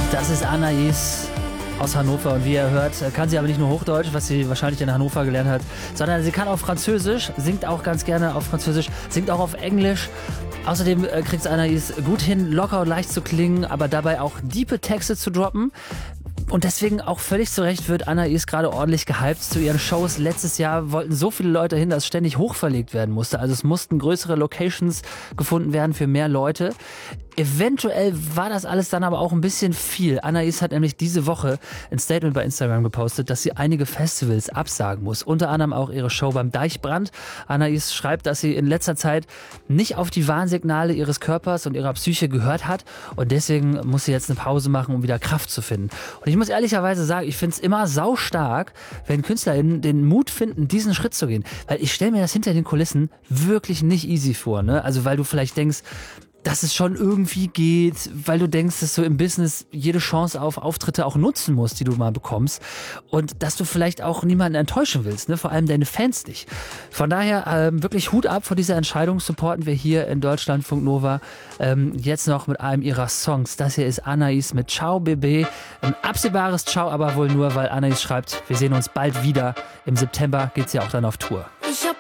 Das ist Anais aus Hannover und wie ihr hört, kann sie aber nicht nur Hochdeutsch, was sie wahrscheinlich in Hannover gelernt hat, sondern sie kann auch Französisch, singt auch ganz gerne auf Französisch, singt auch auf Englisch. Außerdem kriegt es Anais gut hin, locker und leicht zu klingen, aber dabei auch diepe Texte zu droppen. Und deswegen auch völlig zu Recht wird Anais gerade ordentlich gehypt zu ihren Shows. Letztes Jahr wollten so viele Leute hin, dass ständig hochverlegt werden musste. Also es mussten größere Locations gefunden werden für mehr Leute. Eventuell war das alles dann aber auch ein bisschen viel. Anais hat nämlich diese Woche ein Statement bei Instagram gepostet, dass sie einige Festivals absagen muss. Unter anderem auch ihre Show beim Deichbrand. Anais schreibt, dass sie in letzter Zeit nicht auf die Warnsignale ihres Körpers und ihrer Psyche gehört hat. Und deswegen muss sie jetzt eine Pause machen, um wieder Kraft zu finden. Und ich muss ehrlicherweise sagen, ich finde es immer saustark, wenn KünstlerInnen den Mut finden, diesen Schritt zu gehen. Weil ich stelle mir das hinter den Kulissen wirklich nicht easy vor. Ne? Also weil du vielleicht denkst, dass es schon irgendwie geht, weil du denkst, dass du im Business jede Chance auf Auftritte auch nutzen musst, die du mal bekommst und dass du vielleicht auch niemanden enttäuschen willst, ne? Vor allem deine Fans nicht. Von daher wirklich Hut ab vor dieser Entscheidung, supporten wir hier in Deutschlandfunk Nova jetzt noch mit einem ihrer Songs. Das hier ist Anais mit Ciao Bébé, ein absehbares Ciao, aber wohl nur, weil Anais schreibt, wir sehen uns bald wieder. Im September geht's ja auch dann auf Tour. Ich hab